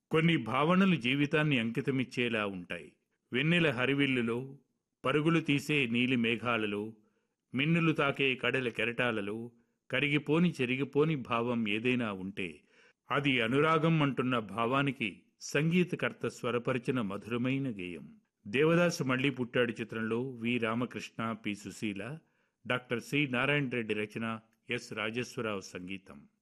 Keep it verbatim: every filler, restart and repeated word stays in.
కొన్ని భావనలు జీవితాన్ని అంకితమిచ్చేలా ఉంటాయి. వెన్నెల హరివిల్లులో, పరుగులు తీసే నీలి మేఘాలలో, మిన్నులు తాకే కడల కెరటాలలో కరిగిపోని చెరిగిపోని భావం ఏదైనా ఉంటే అది అనురాగం అంటున్న భావానికి సంగీతకర్త స్వరపరిచిన మధురమైన గేయం. దేవదాసు మళ్లీ పుట్టాడు చిత్రంలో వి Ramakrishna, P Susheela, doctor C Narayana Reddy రచన, ఎస్ రాజేశ్వరరావు సంగీతం.